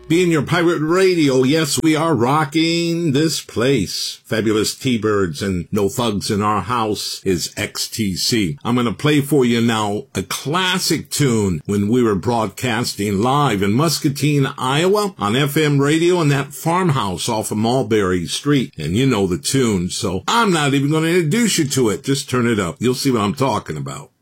Being your pirate radio, yes, we are rocking this place. Fabulous T-Birds and No Thugs in Our House is XTC. I'm going to play for you now a classic tune when we were broadcasting live in Muscatine, Iowa on FM radio in that farmhouse off of Mulberry Street. And you know the tune, so I'm not even going to introduce you to it. Just turn it up. You'll see what I'm talking about.